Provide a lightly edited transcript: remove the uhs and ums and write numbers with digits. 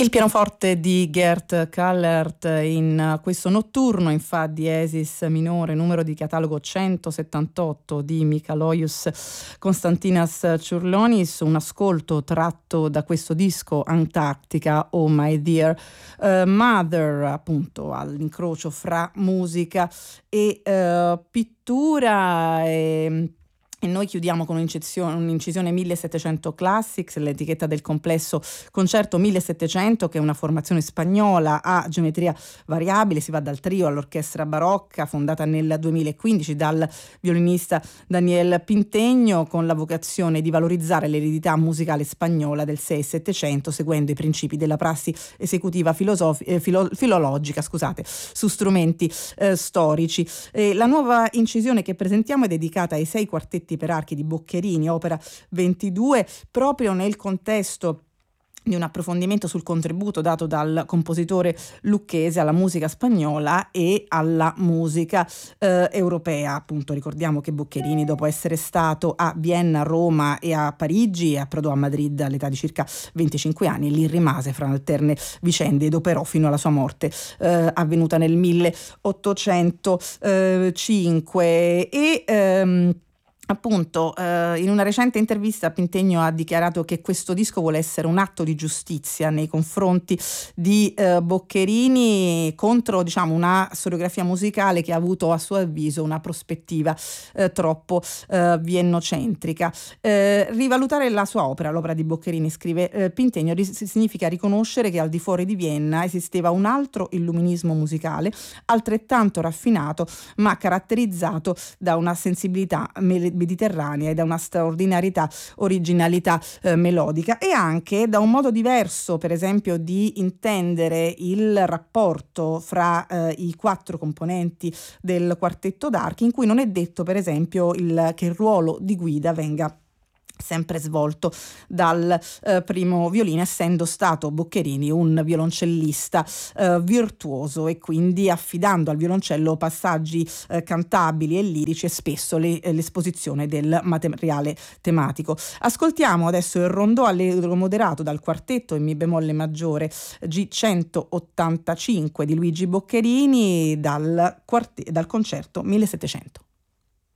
Il pianoforte di Gert Kallert in questo notturno in fa diesis minore, numero di catalogo 178 di Mikalojus Konstantinas Čiurlionis, un ascolto tratto da questo disco Antarctica, Oh My Dear Mother, appunto all'incrocio fra musica e pittura. E noi chiudiamo con un'incisione 1700 Classics, l'etichetta del complesso Concerto 1700, che è una formazione spagnola a geometria variabile. Si va dal trio all'orchestra barocca, fondata nel 2015 dal violinista Daniel Pintegno, con la vocazione di valorizzare l'eredità musicale spagnola del 6 e 700, seguendo i principi della prassi esecutiva filologica, su strumenti storici. La nuova incisione che presentiamo è dedicata ai 6 quartetti per archi di Boccherini, opera 22, proprio nel contesto di un approfondimento sul contributo dato dal compositore lucchese alla musica spagnola e alla musica europea. Appunto, ricordiamo che Boccherini, dopo essere stato a Vienna, Roma e a Parigi, approdò a Madrid all'età di circa 25 anni e lì rimase fra alterne vicende ed operò fino alla sua morte avvenuta nel 1805. Appunto, in una recente intervista Pintegno ha dichiarato che questo disco vuole essere un atto di giustizia nei confronti di Boccherini, contro, diciamo, una storiografia musicale che ha avuto a suo avviso una prospettiva troppo viennocentrica. Rivalutare la sua opera, l'opera di Boccherini, scrive Pintegno, significa riconoscere che al di fuori di Vienna esisteva un altro illuminismo musicale altrettanto raffinato, ma caratterizzato da una sensibilità mediterranea e da una straordinarietà originalità melodica, e anche da un modo diverso, per esempio, di intendere il rapporto fra i 4 componenti del quartetto d'archi, in cui non è detto, per esempio, che il ruolo di guida venga sempre svolto dal primo violino, essendo stato Boccherini un violoncellista virtuoso, e quindi affidando al violoncello passaggi cantabili e lirici e spesso l'esposizione del materiale tematico. Ascoltiamo adesso il rondò allegro moderato dal quartetto in mi bemolle maggiore G185 di Luigi Boccherini dal concerto 1700.